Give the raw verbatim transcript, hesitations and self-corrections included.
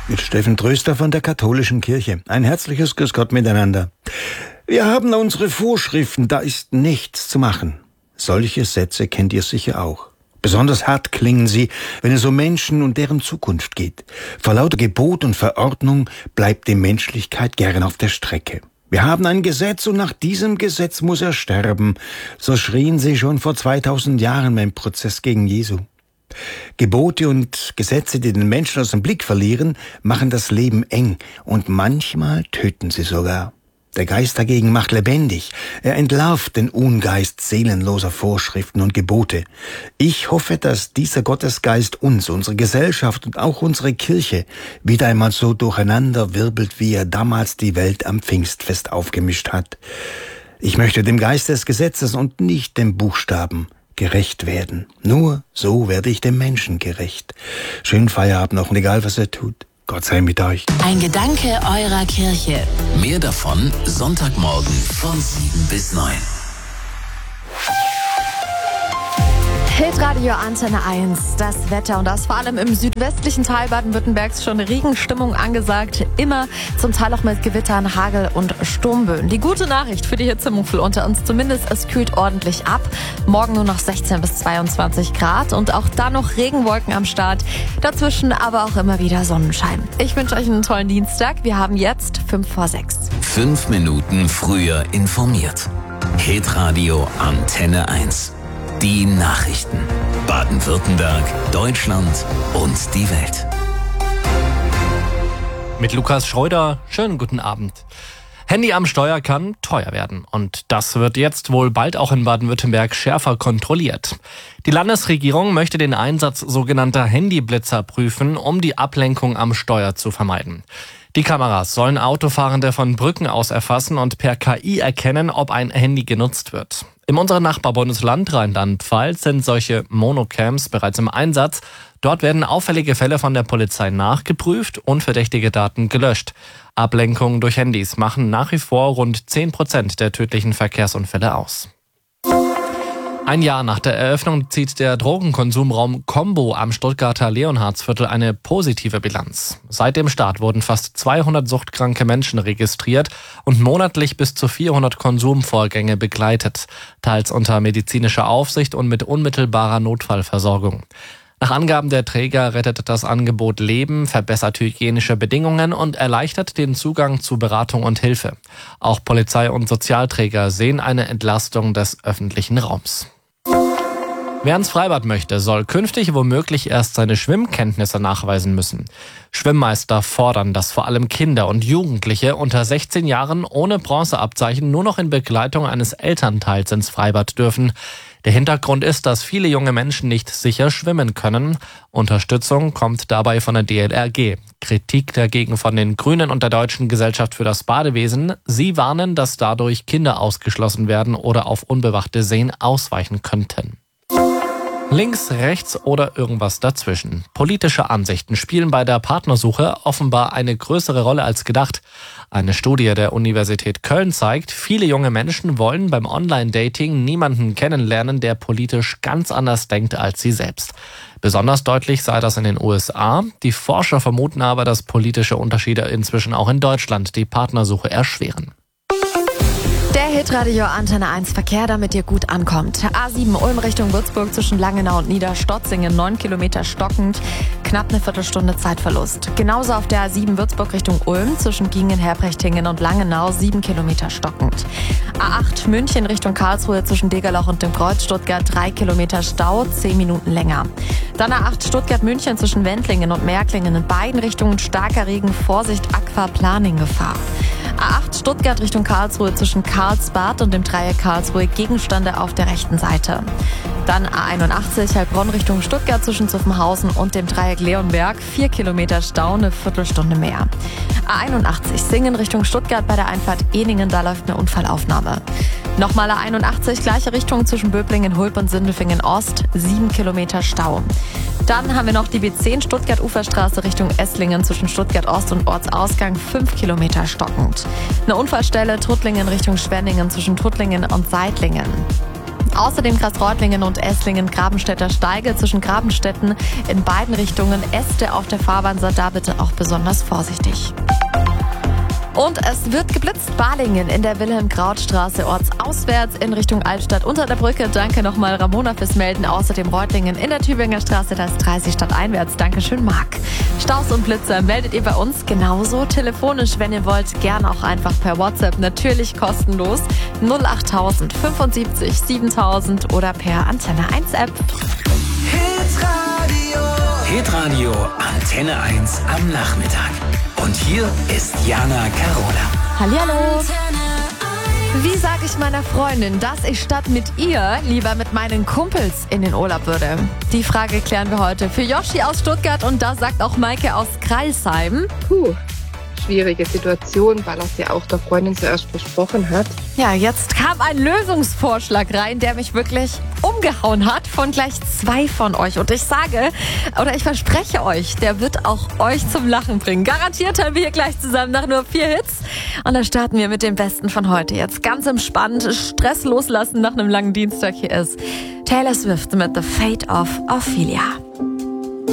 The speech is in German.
Mit Steffen Tröster von der Katholischen Kirche. Ein herzliches Grüß Gott miteinander. Wir haben unsere Vorschriften, da ist nichts zu machen. Solche Sätze kennt ihr sicher auch. Besonders hart klingen sie, wenn es um Menschen und deren Zukunft geht. Vor lauter Gebot und Verordnung bleibt die Menschlichkeit gern auf der Strecke. Wir haben ein Gesetz und nach diesem Gesetz muss er sterben. So schrien sie schon vor zweitausend Jahren beim Prozess gegen Jesu. Gebote und Gesetze, die den Menschen aus dem Blick verlieren, machen das Leben eng und manchmal töten sie sogar. Der Geist dagegen macht lebendig. Er entlarvt den Ungeist seelenloser Vorschriften und Gebote. Ich hoffe, dass dieser Gottesgeist uns, unsere Gesellschaft und auch unsere Kirche wieder einmal so durcheinander wirbelt, wie er damals die Welt am Pfingstfest aufgemischt hat. Ich möchte dem Geist des Gesetzes und nicht dem Buchstaben gerecht werden. Nur so werde ich dem Menschen gerecht. Schönen Feierabend noch und egal, was er tut. Gott sei mit euch. Ein Gedanke eurer Kirche. Mehr davon Sonntagmorgen von sieben bis neun. Hitradio Antenne eins, das Wetter und das vor allem im südwestlichen Teil Baden-Württembergs schon Regenstimmung angesagt. Immer zum Teil auch mit Gewittern, Hagel und Sturmböen. Die gute Nachricht für die Hitzemuffel unter uns zumindest, es kühlt ordentlich ab. Morgen nur noch sechzehn bis zweiundzwanzig Grad und auch dann noch Regenwolken am Start. Dazwischen aber auch immer wieder Sonnenschein. Ich wünsche euch einen tollen Dienstag. Wir haben jetzt fünf vor sechs. Fünf Minuten früher informiert. Hitradio Antenne eins. Die Nachrichten. Baden-Württemberg, Deutschland und die Welt. Mit Lukas Schreuder, schönen guten Abend. Handy am Steuer kann teuer werden und das wird jetzt wohl bald auch in Baden-Württemberg schärfer kontrolliert. Die Landesregierung möchte den Einsatz sogenannter Handyblitzer prüfen, um die Ablenkung am Steuer zu vermeiden. Die Kameras sollen Autofahrende von Brücken aus erfassen und per K I erkennen, ob ein Handy genutzt wird. In unserem Nachbarbundesland Rheinland-Pfalz sind solche Monocams bereits im Einsatz. Dort werden auffällige Fälle von der Polizei nachgeprüft und verdächtige Daten gelöscht. Ablenkungen durch Handys machen nach wie vor rund zehn Prozent der tödlichen Verkehrsunfälle aus. Ein Jahr nach der Eröffnung zieht der Drogenkonsumraum Combo am Stuttgarter Leonhardsviertel eine positive Bilanz. Seit dem Start wurden fast zweihundert suchtkranke Menschen registriert und monatlich bis zu vierhundert Konsumvorgänge begleitet, teils unter medizinischer Aufsicht und mit unmittelbarer Notfallversorgung. Nach Angaben der Träger rettet das Angebot Leben, verbessert hygienische Bedingungen und erleichtert den Zugang zu Beratung und Hilfe. Auch Polizei und Sozialträger sehen eine Entlastung des öffentlichen Raums. Wer ins Freibad möchte, soll künftig womöglich erst seine Schwimmkenntnisse nachweisen müssen. Schwimmmeister fordern, dass vor allem Kinder und Jugendliche unter sechzehn Jahren ohne Bronzeabzeichen nur noch in Begleitung eines Elternteils ins Freibad dürfen. Der Hintergrund ist, dass viele junge Menschen nicht sicher schwimmen können. Unterstützung kommt dabei von der D L R G. Kritik dagegen von den Grünen und der Deutschen Gesellschaft für das Badewesen. Sie warnen, dass dadurch Kinder ausgeschlossen werden oder auf unbewachte Seen ausweichen könnten. Links, rechts oder irgendwas dazwischen. Politische Ansichten spielen bei der Partnersuche offenbar eine größere Rolle als gedacht. Eine Studie der Universität Köln zeigt, viele junge Menschen wollen beim Online-Dating niemanden kennenlernen, der politisch ganz anders denkt als sie selbst. Besonders deutlich sei das in den U S A. Die Forscher vermuten aber, dass politische Unterschiede inzwischen auch in Deutschland die Partnersuche erschweren. Der Hitradio Antenne eins Verkehr, damit ihr gut ankommt. A sieben Ulm Richtung Würzburg zwischen Langenau und Niederstotzingen, neun Kilometer stockend, knapp eine Viertelstunde Zeitverlust. Genauso auf der A sieben Würzburg Richtung Ulm zwischen Gingen, Herprechtingen und Langenau, sieben Kilometer stockend. A acht München Richtung Karlsruhe zwischen Degerloch und dem Kreuz Stuttgart, drei Kilometer Stau, zehn Minuten länger. Dann A acht Stuttgart München zwischen Wendlingen und Märklingen, in beiden Richtungen starker Regen, Vorsicht, Aquaplaning-Gefahr. A acht Stuttgart Richtung Karlsruhe zwischen Karlsbad und dem Dreieck Karlsruhe, Gegenstände auf der rechten Seite. Dann A einundachtzig Heilbronn Richtung Stuttgart zwischen Zuffenhausen und dem Dreieck Leonberg, vier Kilometer Stau, eine Viertelstunde mehr. A einundachtzig Singen Richtung Stuttgart bei der Einfahrt Ehningen, da läuft eine Unfallaufnahme. Nochmal A einundachtzig, gleiche Richtung zwischen Böblingen, Hulp und Sindelfingen Ost, sieben Kilometer Stau. Dann haben wir noch die B zehn Stuttgart-Uferstraße Richtung Esslingen zwischen Stuttgart Ost und Ortsausgang, fünf Kilometer stockend. Eine Unfallstelle Tuttlingen Richtung Schwenningen zwischen Tuttlingen und Seidlingen. Außerdem Kreis Reutlingen und Esslingen, Grabenstädter Steige zwischen Grabenstädten in beiden Richtungen. Äste auf der Fahrbahn, seid da bitte auch besonders vorsichtig. Und es wird geblitzt. Balingen in der Wilhelm-Kraut-Straße ortsauswärts in Richtung Altstadt unter der Brücke. Danke nochmal Ramona fürs Melden. Außerdem Reutlingen in der Tübinger Straße, da ist dreißig stadteinwärts. Dankeschön, Marc. Staus und Blitzer meldet ihr bei uns genauso telefonisch, wenn ihr wollt. Gerne auch einfach per WhatsApp, natürlich kostenlos. null achttausend fünfundsiebzig siebentausend oder per Antenne eins App. Hitradio. Hitradio Antenne eins am Nachmittag. Und hier ist Jana Carola. Hallihallo. Wie sage ich meiner Freundin, dass ich statt mit ihr lieber mit meinen Kumpels in den Urlaub würde? Die Frage klären wir heute für Yoshi aus Stuttgart und da sagt auch Maike aus Crailsheim. Puh, schwierige Situation, weil er es ja auch der Freundin zuerst versprochen hat. Ja, jetzt kam ein Lösungsvorschlag rein, der mich wirklich umgehauen hat von gleich zwei von euch. Und ich sage, oder ich verspreche euch, der wird auch euch zum Lachen bringen. Garantiert haben wir hier gleich zusammen nach nur vier Hits. Und da starten wir mit dem Besten von heute. Jetzt ganz entspannt, Stress loslassen nach einem langen Dienstag. Hier ist Taylor Swift mit The Fate of Ophelia.